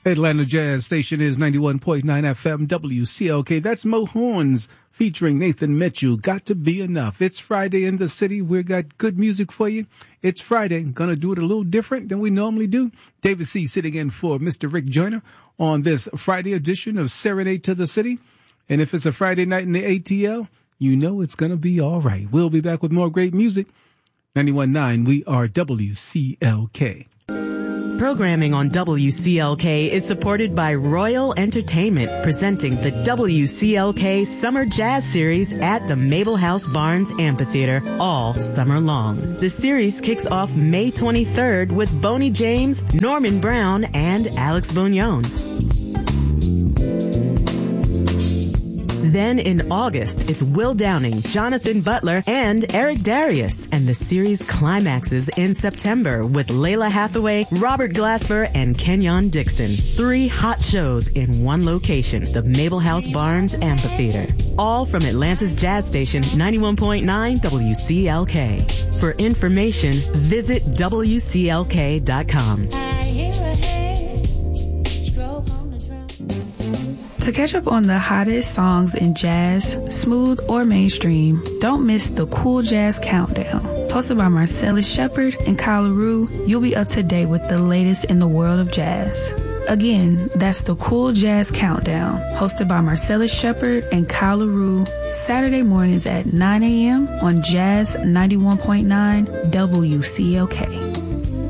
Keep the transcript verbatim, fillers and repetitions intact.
Atlanta Jazz Station is ninety-one point nine F M W C L K. That's Mo Horns featuring Nathan Mitchell. Got to be enough. It's Friday in the city. We got good music for you. It's Friday. Gonna do it a little different than we normally do. David C. sitting in for Mister Rick Joyner on this Friday edition of Serenade to the City. And if it's a Friday night in the A T L, you know it's gonna be all right. We'll be back with more great music. ninety-one point nine, we are W C L K. Programming on W C L K is supported by Royal Entertainment, presenting the W C L K Summer Jazz Series at the Mabel House Barnes Amphitheater all summer long. The series kicks off May twenty-third with Boney James, Norman Brown, and Alex Bouillon. Then in August, it's Will Downing, Jonathan Butler, and Eric Darius. And the series climaxes in September with Layla Hathaway, Robert Glasper, and Kenyon Dixon. Three hot shows in one location, the Mabel House Barnes Amphitheater. All from Atlanta's Jazz Station, ninety-one point nine W C L K. For information, visit W C L K dot com. To catch up on the hottest songs in jazz, smooth or mainstream, don't miss the Cool Jazz Countdown. Hosted by Marcellus Shepard and Kyle LaRue, you'll be up to date with the latest in the world of jazz. Again, that's the Cool Jazz Countdown, hosted by Marcellus Shepard and Kyle LaRue, Saturday mornings at nine a.m. on Jazz ninety-one point nine W C L K.